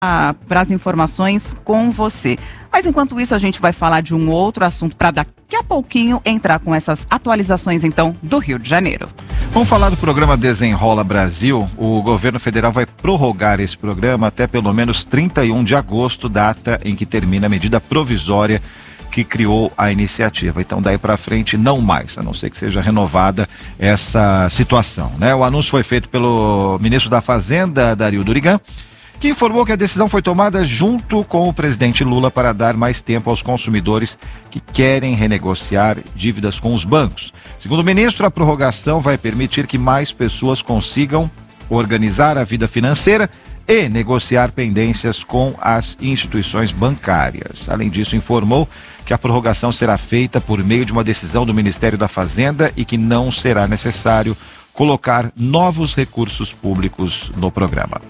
para as informações com você. Mas enquanto isso, a gente vai falar de um outro assunto para daqui a pouquinho entrar com essas atualizações, então, do Rio de Janeiro. Vamos falar do programa Desenrola Brasil. O governo federal vai prorrogar esse programa até pelo menos 31 de agosto, data em que termina a medida provisória que criou a iniciativa. Então, daí para frente, não mais, a não ser que seja renovada essa situação, né? O anúncio foi feito pelo ministro da Fazenda, Dario Durigan, que informou que a decisão foi tomada junto com o presidente Lula para dar mais tempo aos consumidores que querem renegociar dívidas com os bancos. Segundo o ministro, a prorrogação vai permitir que mais pessoas consigam organizar a vida financeira e negociar pendências com as instituições bancárias. Além disso, informou que a prorrogação será feita por meio de uma decisão do Ministério da Fazenda e que não será necessário colocar novos recursos públicos no programa.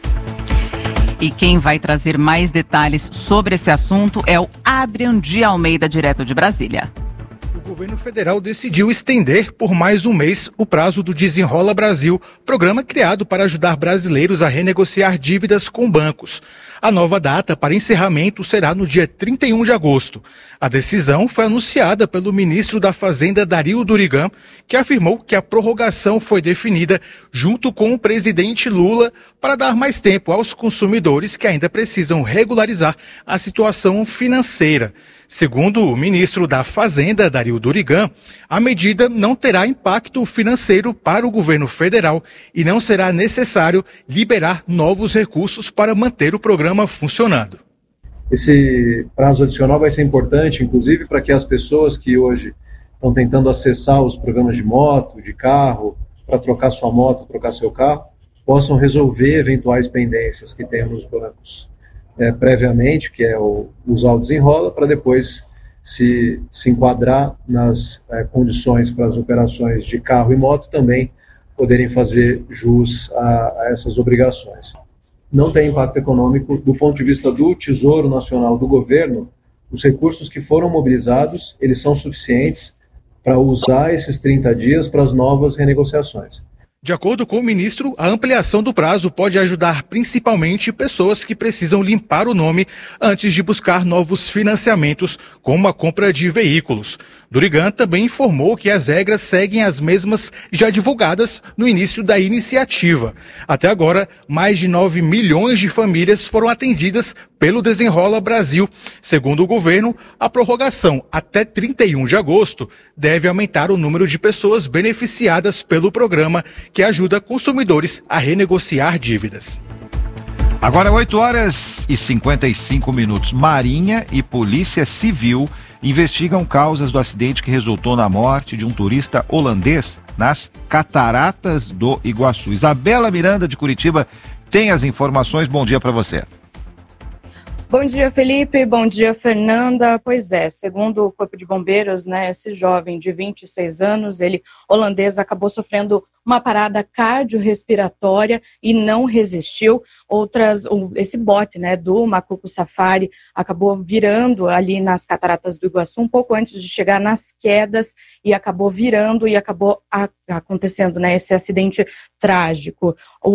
E quem vai trazer mais detalhes sobre esse assunto é o Adrian de Almeida, direto de Brasília. O governo federal decidiu estender por mais um mês o prazo do Desenrola Brasil, programa criado para ajudar brasileiros a renegociar dívidas com bancos. A nova data para encerramento será no dia 31 de agosto. A decisão foi anunciada pelo ministro da Fazenda, Dario Durigan, que afirmou que a prorrogação foi definida junto com o presidente Lula para dar mais tempo aos consumidores que ainda precisam regularizar a situação financeira. Segundo o ministro da Fazenda, Dario Durigan, a medida não terá impacto financeiro para o governo federal e não será necessário liberar novos recursos para manter o programa funcionando. Esse prazo adicional vai ser importante, inclusive, para que as pessoas que hoje estão tentando acessar os programas de moto, de carro, para trocar sua moto, trocar seu carro, possam resolver eventuais pendências que tenham nos bancos previamente, que é usar o Desenrola, para depois se enquadrar nas condições para as operações de carro e moto também poderem fazer jus a essas obrigações. Não tem impacto econômico do ponto de vista do Tesouro Nacional do governo. Os recursos que foram mobilizados, eles são suficientes para usar esses 30 dias para as novas renegociações. De acordo com o ministro, a ampliação do prazo pode ajudar principalmente pessoas que precisam limpar o nome antes de buscar novos financiamentos, como a compra de veículos. Durigan também informou que as regras seguem as mesmas já divulgadas no início da iniciativa. Até agora, mais de 9 milhões de famílias foram atendidas pelo Desenrola Brasil. Segundo o governo, a prorrogação até 31 de agosto deve aumentar o número de pessoas beneficiadas pelo programa, que ajuda consumidores a renegociar dívidas. Agora 8h55. Marinha e Polícia Civil investigam causas do acidente que resultou na morte de um turista holandês nas Cataratas do Iguaçu. Isabela Miranda, de Curitiba, tem as informações. Bom dia para você. Bom dia, Felipe. Bom dia, Fernanda. Pois é, segundo o Corpo de Bombeiros, esse jovem de 26 anos, ele holandês, acabou sofrendo uma parada cardiorrespiratória e não resistiu. Esse bote, do Macuco Safari acabou virando ali nas Cataratas do Iguaçu um pouco antes de chegar nas quedas e acabou virando e acabou acontecendo, esse acidente trágico.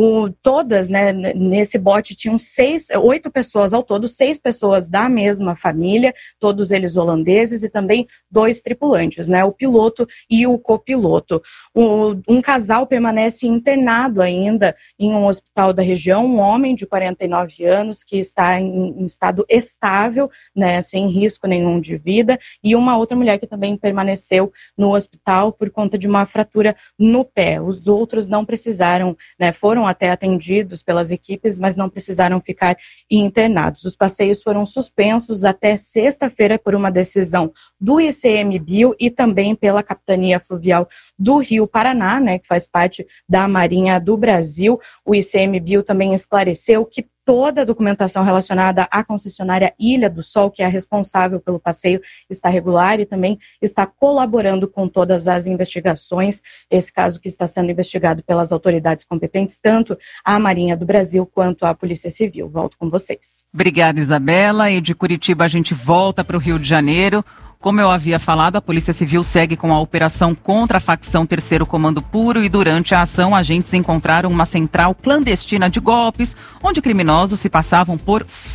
Nesse bote tinham 8 pessoas ao todo, 6 pessoas da mesma família, todos eles holandeses, e também 2 tripulantes, o piloto e o copiloto. Um casal permanece internado ainda em um hospital da região, um homem de 49 anos que está em estado estável, sem risco nenhum de vida, e uma outra mulher que também permaneceu no hospital por conta de uma fratura no pé. Os outros não precisaram, foram até atendidos pelas equipes, mas não precisaram ficar internados. Os passeios foram suspensos até sexta-feira por uma decisão do ICMBio e também pela Capitania Fluvial do Rio Paraná, que faz parte da Marinha do Brasil. O ICMBio também esclareceu que toda a documentação relacionada à concessionária Ilha do Sol, que é a responsável pelo passeio, está regular e também está colaborando com todas as investigações. Esse caso que está sendo investigado pelas autoridades competentes, tanto a Marinha do Brasil quanto a Polícia Civil. Volto com vocês. Obrigada, Isabela. E de Curitiba a gente volta para o Rio de Janeiro Como eu havia falado, a Polícia Civil segue com a operação contra a facção Terceiro Comando Puro e durante a ação agentes encontraram uma central clandestina de golpes, onde criminosos se passavam por